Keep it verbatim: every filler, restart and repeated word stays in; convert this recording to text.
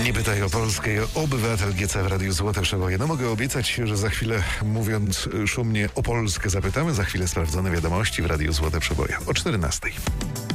Nie pytaj o Polskę, obywatel G C w Radiu Złote Przeboje. No mogę obiecać, że za chwilę, mówiąc szumnie, o Polskę zapytamy. Za chwilę sprawdzone wiadomości w Radiu Złote Przeboje o czternastej.